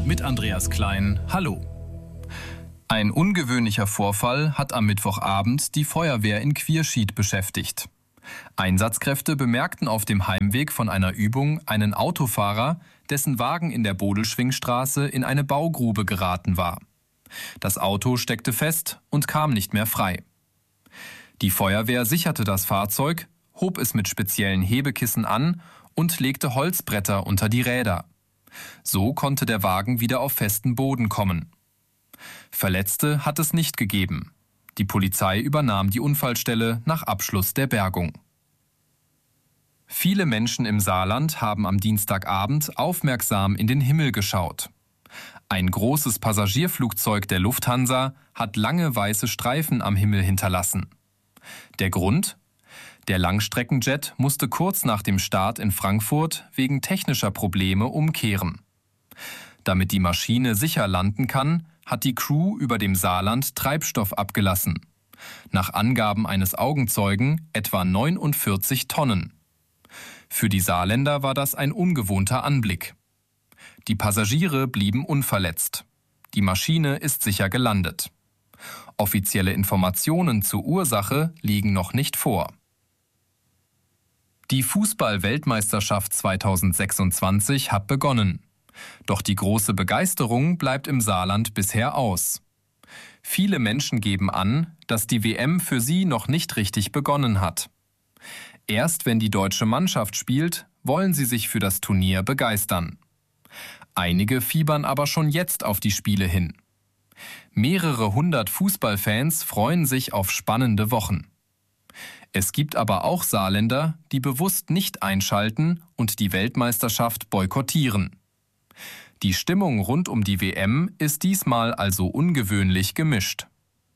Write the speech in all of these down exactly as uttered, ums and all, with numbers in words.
mit Andreas Klein. Hallo. Ein ungewöhnlicher Vorfall hat am Mittwochabend die Feuerwehr in Quierschied beschäftigt. Einsatzkräfte bemerkten auf dem Heimweg von einer Übung einen Autofahrer, dessen Wagen in der Bodelschwingstraße in eine Baugrube geraten war. Das Auto steckte fest und kam nicht mehr frei. Die Feuerwehr sicherte das Fahrzeug, hob es mit speziellen Hebekissen an und legte Holzbretter unter die Räder. So konnte der Wagen wieder auf festen Boden kommen. Verletzte hat es nicht gegeben. Die Polizei übernahm die Unfallstelle nach Abschluss der Bergung. Viele Menschen im Saarland haben am Dienstagabend aufmerksam in den Himmel geschaut. Ein großes Passagierflugzeug der Lufthansa hat lange weiße Streifen am Himmel hinterlassen. Der Grund? Der Langstreckenjet musste kurz nach dem Start in Frankfurt wegen technischer Probleme umkehren. Damit die Maschine sicher landen kann, hat die Crew über dem Saarland Treibstoff abgelassen. Nach Angaben eines Augenzeugen etwa neunundvierzig Tonnen. Für die Saarländer war das ein ungewohnter Anblick. Die Passagiere blieben unverletzt. Die Maschine ist sicher gelandet. Offizielle Informationen zur Ursache liegen noch nicht vor. Die Fußball-Weltmeisterschaft zweitausendsechsundzwanzig hat begonnen. Doch die große Begeisterung bleibt im Saarland bisher aus. Viele Menschen geben an, dass die W M für sie noch nicht richtig begonnen hat. Erst wenn die deutsche Mannschaft spielt, wollen sie sich für das Turnier begeistern. Einige fiebern aber schon jetzt auf die Spiele hin. Mehrere hundert Fußballfans freuen sich auf spannende Wochen. Es gibt aber auch Saarländer, die bewusst nicht einschalten und die Weltmeisterschaft boykottieren. Die Stimmung rund um die W M ist diesmal also ungewöhnlich gemischt.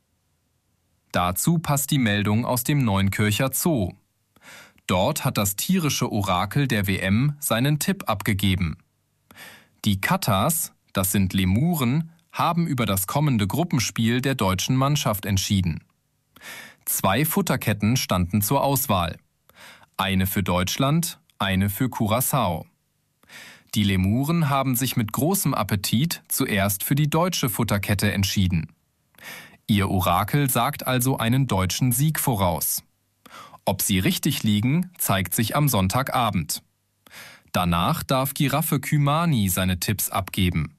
Dazu passt die Meldung aus dem Neunkircher Zoo. Dort hat das tierische Orakel der W M seinen Tipp abgegeben. Die Katas, das sind Lemuren, haben über das kommende Gruppenspiel der deutschen Mannschaft entschieden. Zwei Futterketten standen zur Auswahl. Eine für Deutschland, eine für Curaçao. Die Lemuren haben sich mit großem Appetit zuerst für die deutsche Futterkette entschieden. Ihr Orakel sagt also einen deutschen Sieg voraus. Ob sie richtig liegen, zeigt sich am Sonntagabend. Danach darf Giraffe Kümani seine Tipps abgeben.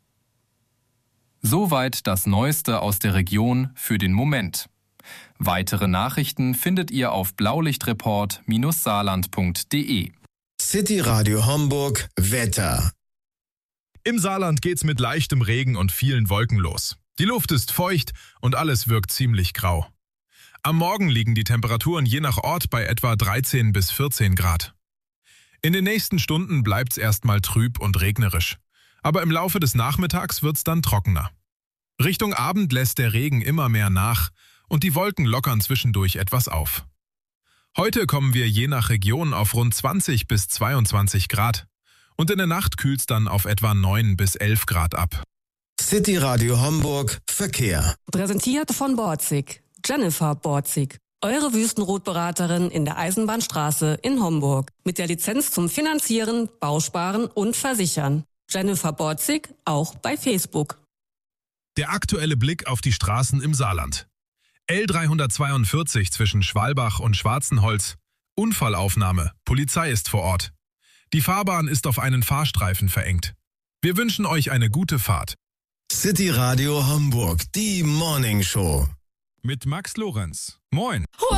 Soweit das Neueste aus der Region für den Moment. Weitere Nachrichten findet ihr auf blaulichtreport Bindestrich saarland punkt de. City Radio Homburg Wetter. Im Saarland geht's mit leichtem Regen und vielen Wolken los. Die Luft ist feucht und alles wirkt ziemlich grau. Am Morgen liegen die Temperaturen je nach Ort bei etwa dreizehn bis vierzehn Grad. In den nächsten Stunden bleibt's erstmal trüb und regnerisch. Aber im Laufe des Nachmittags wird's dann trockener. Richtung Abend lässt der Regen immer mehr nach und die Wolken lockern zwischendurch etwas auf. Heute kommen wir je nach Region auf rund zwanzig bis zweiundzwanzig Grad und in der Nacht kühlt's dann auf etwa neun bis elf Grad ab. City Radio Homburg Verkehr. Präsentiert von Borzig. Jennifer Borzig. Eure Wüstenrotberaterin in der Eisenbahnstraße in Homburg. Mit der Lizenz zum Finanzieren, Bausparen und Versichern. Jennifer Borzig, auch bei Facebook. Der aktuelle Blick auf die Straßen im Saarland. L dreihundertzweiundvierzig zwischen Schwalbach und Schwarzenholz. Unfallaufnahme. Polizei ist vor Ort. Die Fahrbahn ist auf einen Fahrstreifen verengt. Wir wünschen euch eine gute Fahrt. City Radio Homburg, die Morning Show. Mit Max Lorenz. Moin.